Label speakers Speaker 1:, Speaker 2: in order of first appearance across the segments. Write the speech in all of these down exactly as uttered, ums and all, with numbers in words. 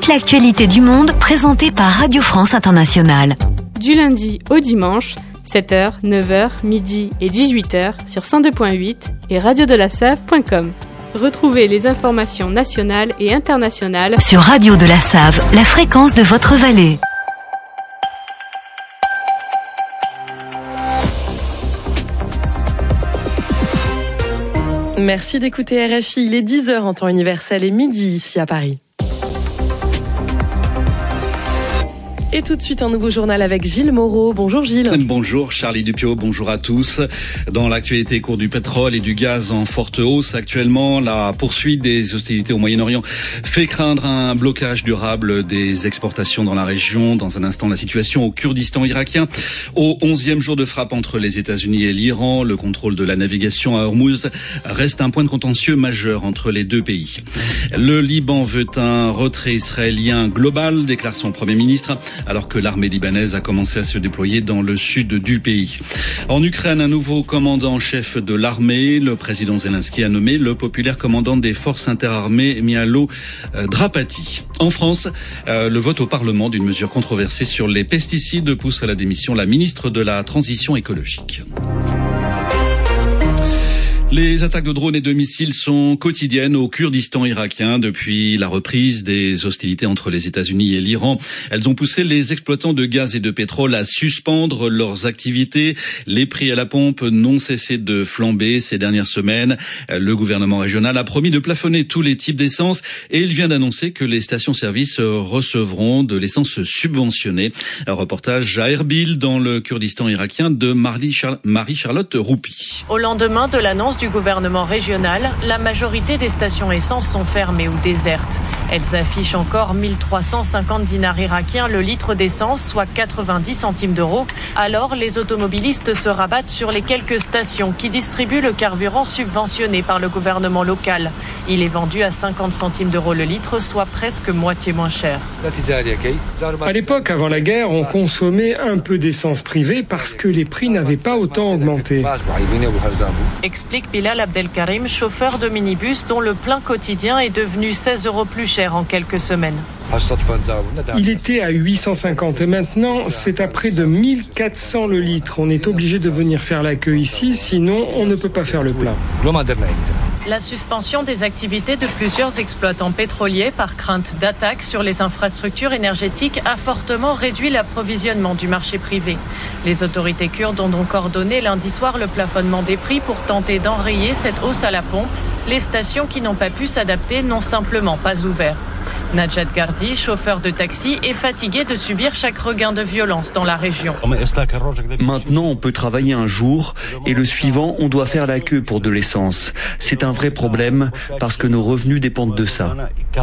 Speaker 1: toute l'actualité du monde présentée par Radio France Internationale.
Speaker 2: Du lundi au dimanche, sept heures, neuf heures, midi et dix-huit heures sur cent deux point huit et radio de la save point com. Retrouvez les informations nationales et internationales
Speaker 1: sur Radio de la Save, la fréquence de votre vallée.
Speaker 3: Merci d'écouter R F I. Il est dix heures en temps universel et midi ici à Paris. Et tout de suite, un nouveau journal avec Gilles Moreau. Bonjour Gilles.
Speaker 4: Bonjour Charlie Dupiot, bonjour à tous. Dans l'actualité, cours du pétrole et du gaz en forte hausse actuellement, la poursuite des hostilités au Moyen-Orient fait craindre un blocage durable des exportations dans la région. Dans un instant, la situation au Kurdistan irakien. Au onzième jour de frappe entre les États-Unis et l'Iran, le contrôle de la navigation à Hormuz reste un point de contentieux majeur entre les deux pays. Le Liban veut un retrait israélien global, déclare son Premier ministre, alors que l'armée libanaise a commencé à se déployer dans le sud du pays. En Ukraine, un nouveau commandant-chef de l'armée, le président Zelensky a nommé le populaire commandant des forces interarmées, Mihailo Drapati. En France, euh, le vote au Parlement d'une mesure controversée sur les pesticides pousse à la démission la ministre de la Transition écologique. Les attaques de drones et de missiles sont quotidiennes au Kurdistan irakien depuis la reprise des hostilités entre les États-Unis et l'Iran. Elles ont poussé les exploitants de gaz et de pétrole à suspendre leurs activités. Les prix à la pompe n'ont cessé de flamber ces dernières semaines. Le gouvernement régional a promis de plafonner tous les types d'essence et il vient d'annoncer que les stations-service recevront de l'essence subventionnée. Un reportage à Erbil dans le Kurdistan irakien de Marie-Charlotte Roupi.
Speaker 5: Au lendemain de l'annonce du gouvernement régional, la majorité des stations essence sont fermées ou désertes. Elles affichent encore mille trois cent cinquante dinars irakiens le litre d'essence, soit quatre-vingt-dix centimes d'euros. Alors, les automobilistes se rabattent sur les quelques stations qui distribuent le carburant subventionné par le gouvernement local. Il est vendu à cinquante centimes d'euros le litre, soit presque moitié moins cher.
Speaker 6: À l'époque, avant la guerre, on consommait un peu d'essence privée parce que les prix n'avaient pas autant augmenté.
Speaker 5: Explique Bilal Abdelkarim, chauffeur de minibus dont le plein quotidien est devenu seize euros plus cher en quelques semaines.
Speaker 6: Il était à huit cent cinquante et maintenant c'est à près de mille quatre cents le litre. On est obligé de venir faire la queue ici, sinon on ne peut pas faire le plein.
Speaker 5: La suspension des activités de plusieurs exploitants pétroliers par crainte d'attaque sur les infrastructures énergétiques a fortement réduit l'approvisionnement du marché privé. Les autorités kurdes ont donc ordonné lundi soir le plafonnement des prix pour tenter d'enrayer cette hausse à la pompe. Les stations qui n'ont pas pu s'adapter n'ont simplement pas ouvert. Najat Gardi, chauffeur de taxi, est fatigué de subir chaque regain de violence dans la région.
Speaker 7: Maintenant, on peut travailler un jour et le suivant, on doit faire la queue pour de l'essence. C'est un vrai problème parce que nos revenus dépendent de ça.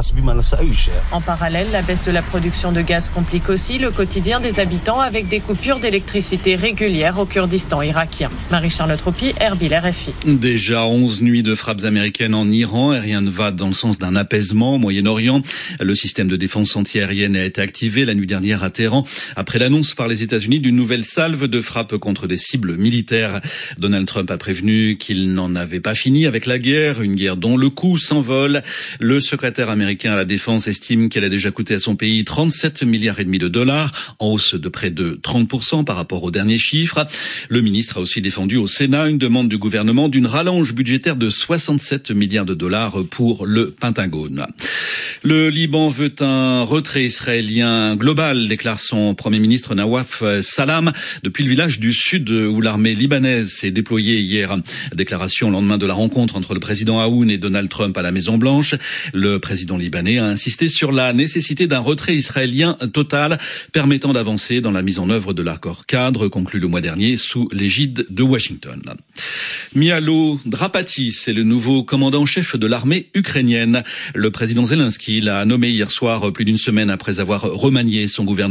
Speaker 5: En parallèle, la baisse de la production de gaz complique aussi le quotidien des habitants avec des coupures d'électricité régulières au Kurdistan irakien. Marie-Charlotte Roupi, Erbil, R F I.
Speaker 4: Déjà onze nuits de frappes américaines en Iran et rien ne va dans le sens d'un apaisement au Moyen-Orient. Le système de défense antiaérienne a été activé la nuit dernière à Téhéran après l'annonce par les États-Unis d'une nouvelle salve de frappes contre des cibles militaires. Donald Trump a prévenu qu'il n'en avait pas fini avec la guerre, une guerre dont le coût s'envole. Le secrétaire américain à la défense estime qu'elle a déjà coûté à son pays trente-sept milliards et demi de dollars, en hausse de près de trente pour cent par rapport aux derniers chiffres. Le ministre a aussi défendu au Sénat une demande du gouvernement d'une rallonge budgétaire de soixante-sept milliards de dollars pour le Pentagone. Le Liban veut un retrait israélien global, déclare son Premier ministre Nawaf Salam, depuis le village du sud où l'armée libanaise s'est déployée hier. Déclaration au lendemain de la rencontre entre le président Aoun et Donald Trump à la Maison-Blanche. Le président libanais a insisté sur la nécessité d'un retrait israélien total permettant d'avancer dans la mise en œuvre de l'accord cadre conclu le mois dernier sous l'égide de Washington. Mihailo Drapati, c'est le nouveau commandant-chef de l'armée ukrainienne. Le président Zelensky l'a nommé hier soir, plus d'une semaine après avoir remanié son gouvernement.